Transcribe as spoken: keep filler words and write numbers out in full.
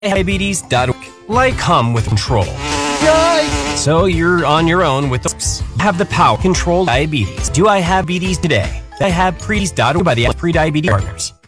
diabetes dot org. Like hum with control. Yikes! So you're on your own with the have the power to control diabetes. Do I have diabetes today? I have pre dot org by the pre-diabetes partners.